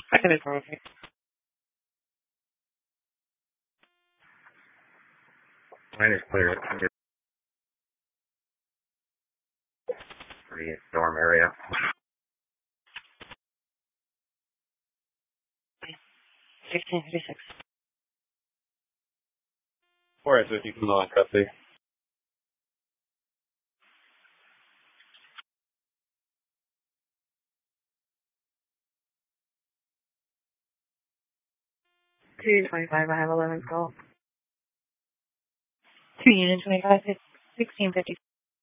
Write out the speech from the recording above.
I can inform you. Mine is clear. The storm area. 1656. 450 from the custody. Two 25, I have 11 call. 2 Unit 25, 1650.